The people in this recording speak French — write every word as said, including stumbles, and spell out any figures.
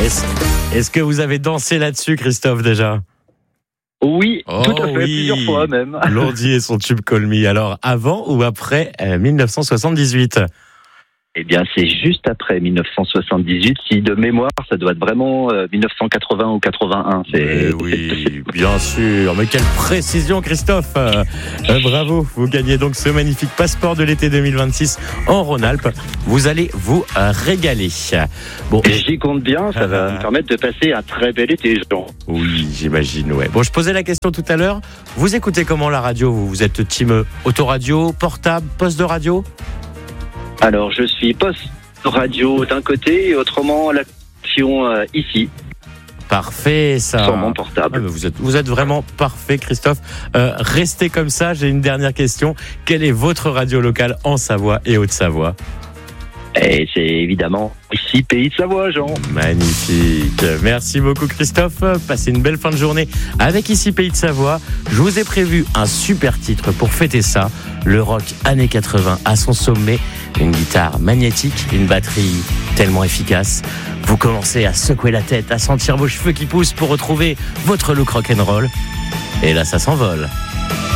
Est-ce, est-ce que vous avez dansé là-dessus, Christophe, déjà ? Oui, oh, tout à fait, oui. plusieurs fois même. Lordi et son tube Call Me. Alors, avant ou après euh, dix-neuf cent soixante-dix-huit ? Eh bien, c'est juste après dix-neuf cent soixante-dix-huit. Si de mémoire, ça doit être vraiment euh, dix-neuf cent quatre-vingts ou quatre-vingt-un. C'est... Eh oui, bien sûr. Mais quelle précision, Christophe. Euh, euh, bravo. Vous gagnez donc ce magnifique passeport de l'été deux mille vingt-six en Rhône-Alpes. Vous allez vous euh, régaler. Bon, j'y compte bien. Ça va Ah. me permettre de passer un très bel été, Jean. Oui, j'imagine, ouais. Bon, je posais la question tout à l'heure. Vous écoutez comment la radio ? Vous, vous êtes team autoradio, portable, poste de radio ? Alors, je suis poste radio d'un côté et autrement l'action euh, ici, Parfait, ça. sur mon Ah, portable. mais vous êtes, vous êtes vraiment parfait, Christophe. Euh, restez comme ça. J'ai une dernière question. Quelle est votre radio locale en Savoie et Haute-Savoie ? Et c'est évidemment ici, Pays de Savoie, Jean. Magnifique. Merci beaucoup, Christophe. Passez une belle fin de journée avec Ici Pays de Savoie. Je vous ai prévu un super titre pour fêter ça. Le rock années quatre-vingts à son sommet. Une guitare magnétique, une batterie tellement efficace. Vous commencez à secouer la tête, à sentir vos cheveux qui poussent pour retrouver votre look rock'n'roll. Et là, ça s'envole.